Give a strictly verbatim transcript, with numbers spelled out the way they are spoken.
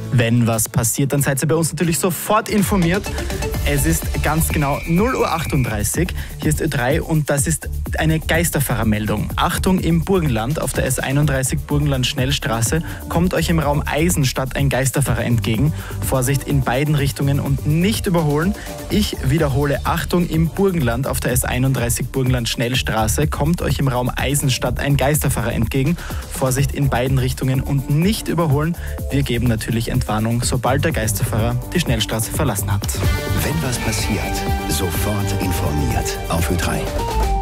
Wenn was passiert, dann seid ihr bei uns natürlich sofort informiert. Es ist ganz genau null Uhr achtunddreißig. Hier ist Ö drei und das ist eine Geisterfahrermeldung. Achtung, im Burgenland auf der S einunddreißig Burgenland-Schnellstraße kommt euch im Raum Eisenstadt ein Geisterfahrer entgegen. Vorsicht in beiden Richtungen und nicht überholen. Ich wiederhole, Achtung, im Burgenland auf der S einunddreißig Burgenland-Schnellstraße kommt euch im Raum Eisenstadt ein Geisterfahrer entgegen. Vorsicht in beiden Richtungen und nicht überholen. Wir geben natürlich Entwarnung, sobald der Geisterfahrer die Schnellstraße verlassen hat. Wenn was passiert, sofort informiert auf Ö drei.